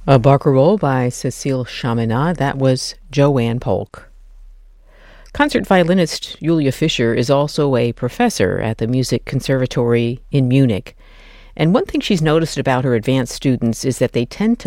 A barcarolle by Cécile Chaminade. That was Joanne Polk. Concert violinist Julia Fischer is also a professor at the Music Conservatory in Munich. And one thing she's noticed about her advanced students is that they tend to